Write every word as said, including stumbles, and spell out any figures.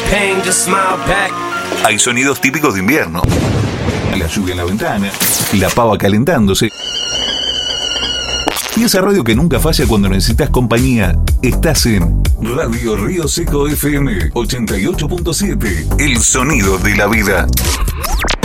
pain, just smile back. Hay sonidos típicos de invierno. La lluvia en la ventana, la pava calentándose. Y esa radio que nunca falla cuando necesitas compañía. Estás en Radio Río Seco F M ochenta y ocho punto siete. El sonido de la vida.